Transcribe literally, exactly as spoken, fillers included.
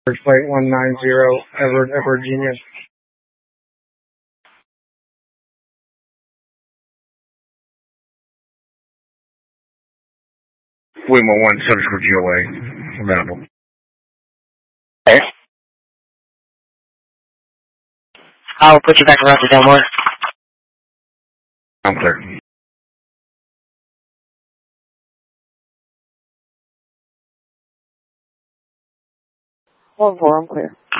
Flight one nine zero, Edward, Edward Genius. Waymo one seven for G O A. Available. Hey. I'll put you back around to Delmore. I'm clear. One four, I'm clear.